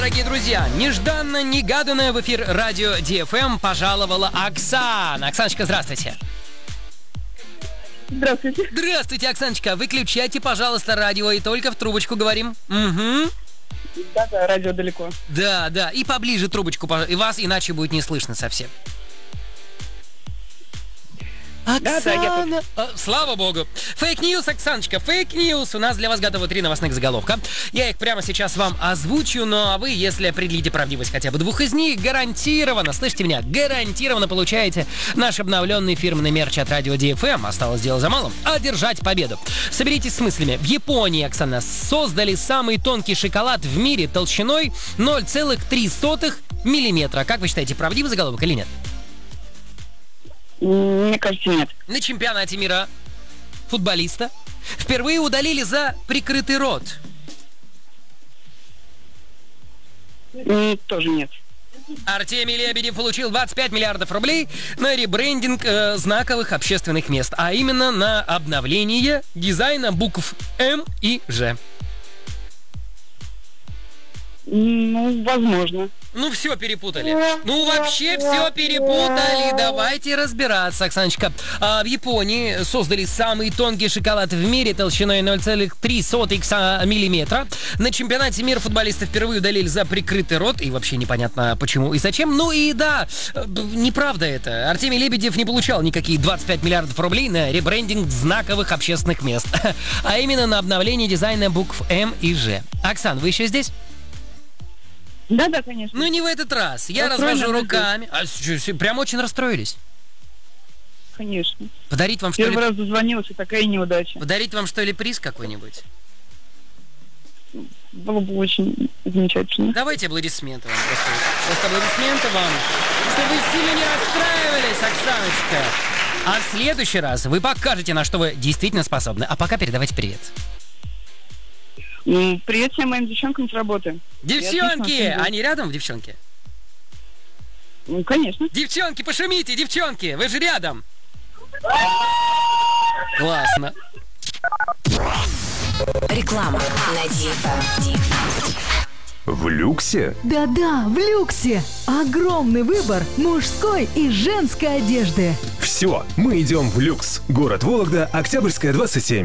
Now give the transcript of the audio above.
Дорогие друзья, нежданно-негаданно в эфир радио DFM пожаловала Оксана. Оксаночка, здравствуйте. Здравствуйте. Здравствуйте, Оксаночка. Выключайте, пожалуйста, радио и только в трубочку говорим. Угу. Да, радио далеко. Да, и поближе трубочку, и вас иначе будет не слышно совсем. Оксана! Слава богу! Фейк-ньюс, Оксаночка, фейк-ньюс! У нас для вас готовы 3 новостных заголовка. Я их прямо сейчас вам озвучу, но вы, если определите правдивость хотя бы 2 из них, гарантированно, слышите меня, гарантированно получаете наш обновленный фирменный мерч от радио DFM. Осталось дело за малым — одержать победу. Соберитесь с мыслями. В Японии, Оксана, создали самый тонкий шоколад в мире толщиной 0,3 миллиметра. Как вы считаете, правдивый заголовок или нет? Мне кажется, нет. На чемпионате мира футболиста впервые удалили за прикрытый рот. Тоже нет. Артемий Лебедев получил 25 миллиардов рублей на ребрендинг знаковых общественных мест, а именно на обновление дизайна букв М и Ж. Возможно. Все перепутали. Вообще все перепутали. Давайте разбираться, Оксаночка. В Японии создали самый тонкий шоколад в мире толщиной 0,3 миллиметра. На чемпионате мира футболисты впервые удалили за прикрытый рот. И вообще непонятно почему и зачем. Неправда это. Артемий Лебедев не получал никакие 25 миллиардов рублей на ребрендинг знаковых общественных мест. А именно на обновление дизайна букв М и Ж. Оксан, вы еще здесь? Да, конечно. Не в этот раз. Я развожу руками. Прям очень расстроились. Конечно. Подарить вам, что ли... Первый раз дозвонилась, и такая неудача. Подарить вам, что ли, приз какой-нибудь? Было бы очень замечательно. Давайте аплодисменты вам. Просто аплодисменты вам. Чтобы вы сильно не расстраивались, Оксаночка. А в следующий раз вы покажете, на что вы действительно способны. А пока передавайте привет. Привет всем моим девчонкам с работы. Девчонки! Они рядом, девчонки? Конечно. Девчонки, пошумите, девчонки! Вы же рядом! Классно. Реклама на DFM. В люксе? Да-да, в люксе. Огромный выбор мужской и женской одежды. Все, мы идем в люкс. Город Вологда, Октябрьская, 27.